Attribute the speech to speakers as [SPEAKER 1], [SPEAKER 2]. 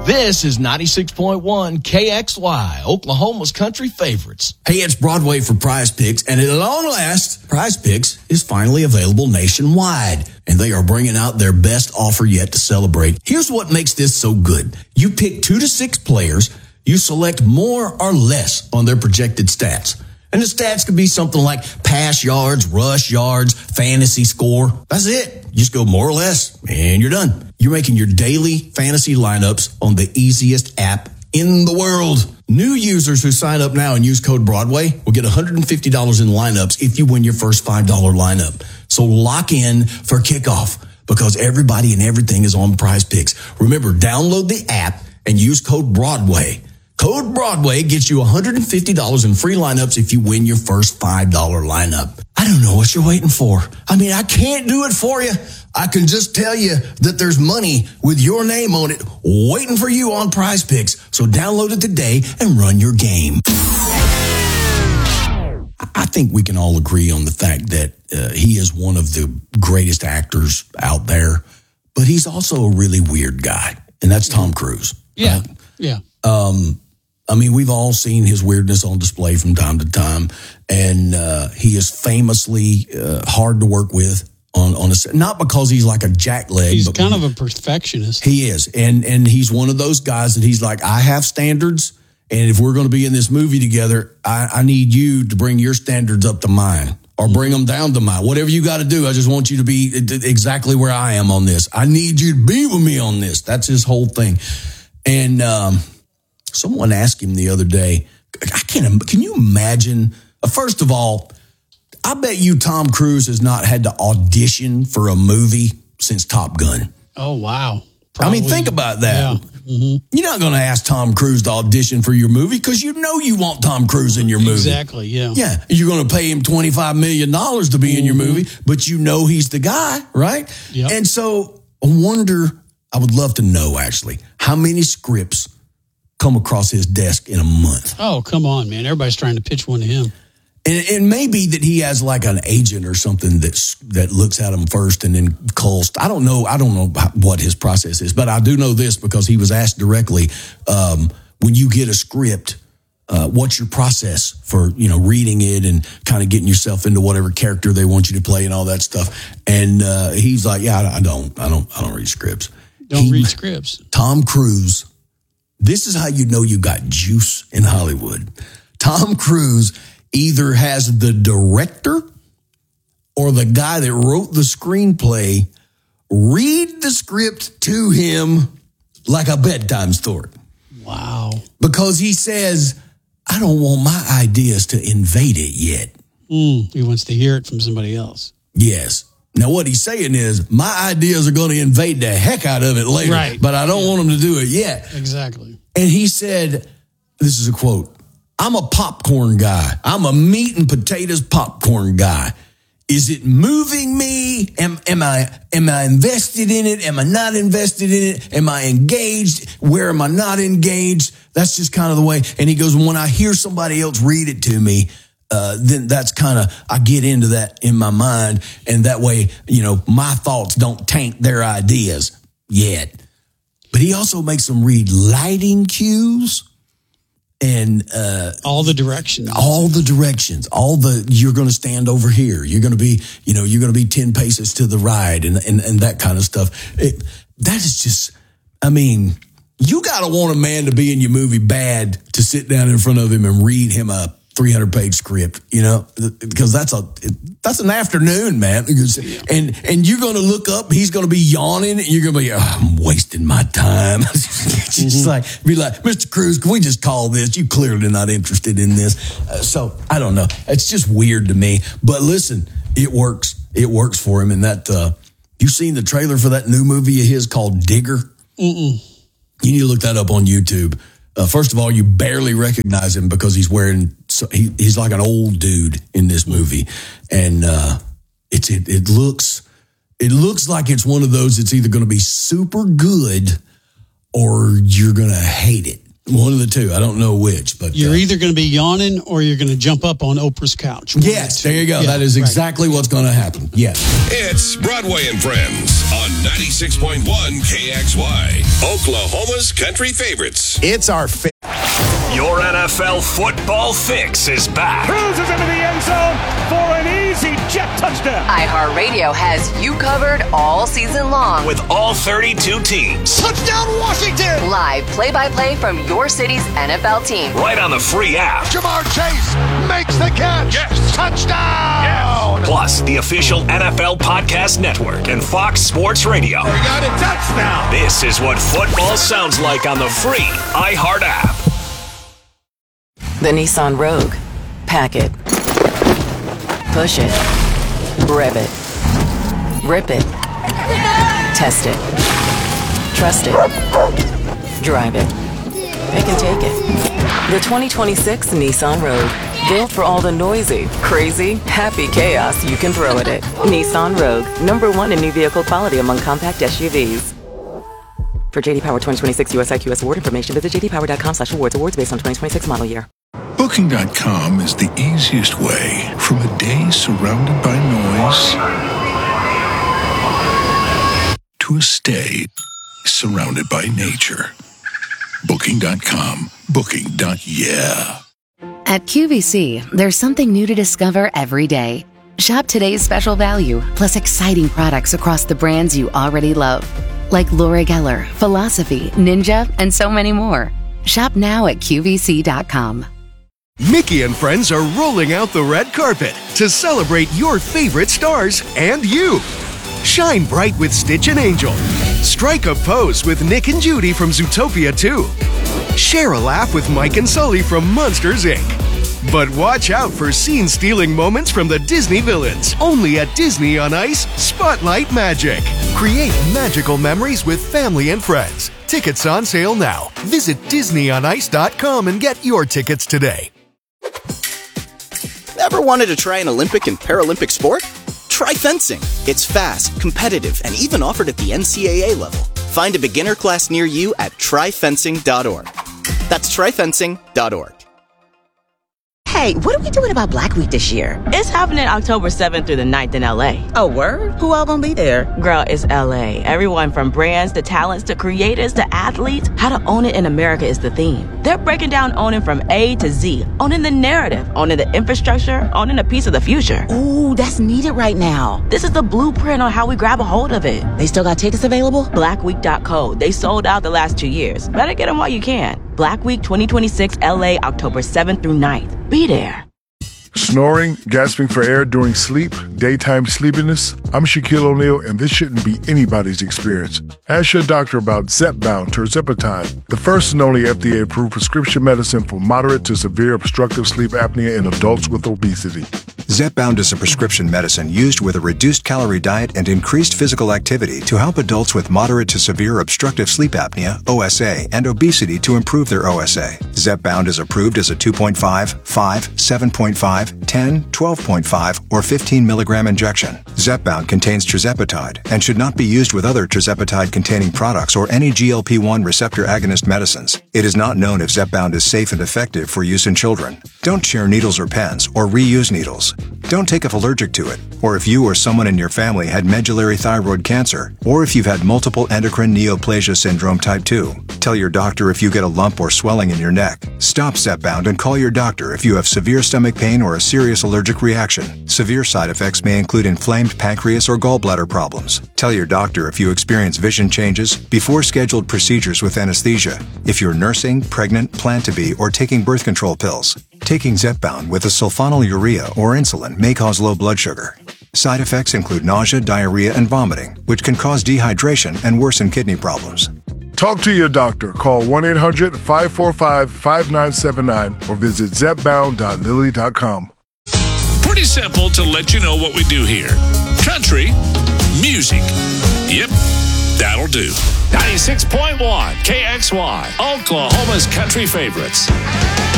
[SPEAKER 1] This is 96.1 KXY, Oklahoma's country favorites.
[SPEAKER 2] Hey, it's Broadway for Prize Picks, and at long last, Prize Picks is finally available nationwide, and they are bringing out their best offer yet to celebrate. Here's what makes this so good. You pick 2 to 6 players, you select more or less on their projected stats. And the stats could be something like pass yards, rush yards, fantasy score. That's it. You just go more or less, and you're done. You're making your daily fantasy lineups on the easiest app in the world. New users who sign up now and use code Broadway will get $150 in lineups if you win your first $5 lineup. So lock in for kickoff because everybody and everything is on Prize Picks. Remember, download the app and use code Broadway. Code Broadway gets you $150 in free lineups if you win your first $5 lineup. I don't know what you're waiting for. I mean, I can't do it for you. I can just tell you that there's money with your name on it waiting for you on Prize Picks. So download it today and run your game. I think we can all agree on the fact that he is one of the greatest actors out there, but he's also a really weird guy, and that's Tom Cruise.
[SPEAKER 3] Yeah,
[SPEAKER 2] right?
[SPEAKER 3] yeah.
[SPEAKER 2] I mean, we've all seen his weirdness on display from time to time, and he is famously hard to work with on a set. Not because he's like a jackleg.
[SPEAKER 3] He's kind of a perfectionist.
[SPEAKER 2] He is, and he's one of those guys that he's like, I have standards, and if we're going to be in this movie together, I need you to bring your standards up to mine, or bring them down to mine. Whatever you got to do, I just want you to be exactly where I am on this. I need you to be with me on this. That's his whole thing. And someone asked him the other day, can you imagine, first of all, I bet you Tom Cruise has not had to audition for a movie since Top Gun.
[SPEAKER 3] Oh, wow. Probably.
[SPEAKER 2] I mean, think about that.
[SPEAKER 3] Yeah. Mm-hmm.
[SPEAKER 2] You're not going to ask Tom Cruise to audition for your movie because you know you want Tom Cruise in your movie.
[SPEAKER 3] Exactly, yeah.
[SPEAKER 2] Yeah, you're going to pay him $25 million to be in your movie, but you know he's the guy, right?
[SPEAKER 3] Yep.
[SPEAKER 2] And so I would love to know, actually, how many scripts come across his desk in a month.
[SPEAKER 3] Oh, come on, man. Everybody's trying to pitch one to him.
[SPEAKER 2] And maybe that he has like an agent or something that looks at him first and then calls. I don't know what his process is, but I do know this because he was asked directly, when you get a script, what's your process for, reading it and kind of getting yourself into whatever character they want you to play and all that stuff. And he's like, yeah, I don't read scripts.
[SPEAKER 3] Don't read scripts.
[SPEAKER 2] Tom Cruise. This is how you know you got juice in Hollywood. Tom Cruise either has the director or the guy that wrote the screenplay read the script to him like a bedtime story.
[SPEAKER 3] Wow.
[SPEAKER 2] Because he says, I don't want my ideas to invade it yet.
[SPEAKER 3] He wants to hear it from somebody else.
[SPEAKER 2] Yes. Now, what he's saying is, my ideas are going to invade the heck out of it later,
[SPEAKER 3] right.
[SPEAKER 2] But I don't want them to do it yet.
[SPEAKER 3] Exactly.
[SPEAKER 2] And he said, this is a quote, I'm a popcorn guy. I'm a meat and potatoes popcorn guy. Is it moving me? Am I invested in it? Am I not invested in it? Am I engaged? Where am I not engaged? That's just kind of the way. And he goes, when I hear somebody else read it to me, then that's kind of, I get into that in my mind. And that way, my thoughts don't taint their ideas yet. But he also makes them read lighting cues. And
[SPEAKER 3] all the directions,
[SPEAKER 2] you're going to stand over here. You're going to be, you're going to be 10 paces to the right and that kind of stuff. That is just, I mean, you got to want a man to be in your movie bad to sit down in front of him and read him a 300-page script, because that's an afternoon, man. And you're going to look up, he's going to be yawning, and you're going to be, I'm wasting my time. Just be like, Mr. Cruise, can we just call this? You clearly not interested in this. So I don't know. It's just weird to me. But listen, it works. It works for him. And that, you seen the trailer for that new movie of his called Digger?
[SPEAKER 3] Mm-mm.
[SPEAKER 2] You need to look that up on YouTube. First of all, you barely recognize him because he's wearing, he's like an old dude in this movie. And it looks like it's one of those, it's either going to be super good or you're going to hate it. One of the two. I don't know which, but
[SPEAKER 3] You're either going to be yawning or you're going to jump up on Oprah's couch.
[SPEAKER 2] Yes, there you go. That is exactly what's going to happen. Yes.
[SPEAKER 4] It's Broadway and Friends on 96.1 KXY, Oklahoma's country favorites.
[SPEAKER 5] It's our
[SPEAKER 6] Your NFL football fix is back.
[SPEAKER 7] Cruises into the end zone for an easy jet touchdown.
[SPEAKER 8] iHeartRadio has you covered all season long.
[SPEAKER 6] With all 32 teams.
[SPEAKER 5] touchdown Washington.
[SPEAKER 8] Live play-by-play from your city's NFL team.
[SPEAKER 6] Right on the free app.
[SPEAKER 5] Jamar Chase makes the catch.
[SPEAKER 6] Yes.
[SPEAKER 5] Touchdown.
[SPEAKER 6] Yes. Plus, the official NFL Podcast Network and Fox Sports Radio.
[SPEAKER 5] We got a touchdown.
[SPEAKER 6] This is what football sounds like on the free iHeart app.
[SPEAKER 8] The Nissan Rogue. Pack it. Push it. Rev it. Rip it. Test it. Trust it. Drive it. Pick and take it. The 2026 Nissan Rogue. Built for all the noisy, crazy, happy chaos you can throw at it. Nissan Rogue. #1 in new vehicle quality among compact SUVs. For JD Power 2026 US IQS award information, visit jdpower.com/awards. Awards based on 2026 model year.
[SPEAKER 9] Booking.com is the easiest way from a day surrounded by noise to a stay surrounded by nature. Booking.com. Booking.yeah.
[SPEAKER 10] At QVC, there's something new to discover every day. Shop today's special value, plus exciting products across the brands you already love. Like Laura Geller, Philosophy, Ninja, and so many more. Shop now at QVC.com.
[SPEAKER 11] Mickey and friends are rolling out the red carpet to celebrate your favorite stars and you. Shine bright with Stitch and Angel. Strike a pose with Nick and Judy from Zootopia 2. Share a laugh with Mike and Sully from Monsters, Inc. But watch out for scene-stealing moments from the Disney villains. Only at Disney on Ice, Spotlight Magic. Create magical memories with family and friends. Tickets on sale now. Visit DisneyOnIce.com and get your tickets today.
[SPEAKER 12] Ever wanted to try an Olympic and Paralympic sport? Try fencing. It's fast, competitive, and even offered at the NCAA level. Find a beginner class near you at tryfencing.org. That's tryfencing.org.
[SPEAKER 13] Hey, what are we doing about Black Week this year?
[SPEAKER 14] It's happening October 7th through the 9th in LA.
[SPEAKER 13] Oh, word? Who all gonna be there?
[SPEAKER 14] Girl, it's LA. Everyone from brands to talents to creators to athletes. How to own it in America is the theme. They're breaking down owning from A to Z. Owning the narrative, owning the infrastructure, owning a piece of the future.
[SPEAKER 13] Ooh, that's needed right now.
[SPEAKER 14] This is the blueprint on how we grab a hold of it.
[SPEAKER 13] They still got tickets available?
[SPEAKER 14] Blackweek.co. They sold out the last 2 years. Better get them while you can. Black Week 2026 LA, October 7th through 9th. Be there.
[SPEAKER 15] Snoring, gasping for air during sleep, daytime sleepiness. I'm Shaquille O'Neal, and this shouldn't be anybody's experience. Ask your doctor about Zepbound tirzepatide, the first and only FDA-approved prescription medicine for moderate to severe obstructive sleep apnea in adults with obesity.
[SPEAKER 16] Zepbound is a prescription medicine used with a reduced calorie diet and increased physical activity to help adults with moderate to severe obstructive sleep apnea, OSA, and obesity to improve their OSA. Zepbound is approved as a 2.5, 5, 7.5, 10, 12.5, or 15 milligram injection. Zepbound contains tirzepatide and should not be used with other tirzepatide-containing products or any GLP-1 receptor agonist medicines. It is not known if Zepbound is safe and effective for use in children. Don't share needles or pens or reuse needles. Don't take if allergic to it, or if you or someone in your family had medullary thyroid cancer, or if you've had multiple endocrine neoplasia syndrome type 2. Tell your doctor if you get a lump or swelling in your neck. Stop Zepbound and call your doctor if you have severe stomach pain or a serious allergic reaction. Severe side effects may include inflamed pancreas or gallbladder problems. Tell your doctor if you experience vision changes before scheduled procedures with anesthesia, if you're nursing, pregnant, plan to be, or taking birth control pills. Taking Zepbound with a sulfonylurea or insulin may cause low blood sugar. Side effects include nausea, diarrhea, and vomiting, which can cause dehydration and worsen kidney problems.
[SPEAKER 15] Talk to your doctor. Call 1-800-545-5979 or visit zepbound.lilly.com.
[SPEAKER 4] Pretty simple to let you know what we do here. Country music. Yep, that'll do. 96.1 KXY, Oklahoma's country favorites.